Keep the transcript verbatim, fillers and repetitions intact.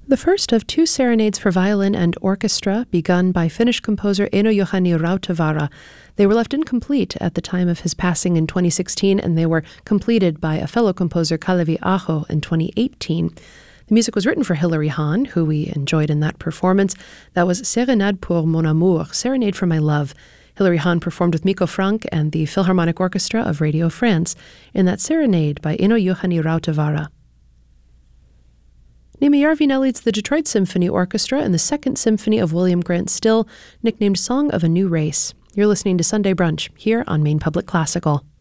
The first of two serenades for violin and orchestra begun by Finnish composer Eino-Juhani Rautavaara. They were left incomplete at the time of his passing in twenty sixteen, and they were completed by a fellow composer, Kalevi Aho, in twenty eighteen. The music was written for Hilary Hahn, who we enjoyed in that performance. That was Sérénade pour mon amour, Serenade for My Love. Hilary Hahn performed with Mikko Franck and the Philharmonic Orchestra of Radio France in that serenade by Eino-Juhani Rautavaara. Niimi Järvinen leads the Detroit Symphony Orchestra in the Second Symphony of William Grant Still, nicknamed Song of a New Race. You're listening to Sunday Brunch here on Maine Public Classical.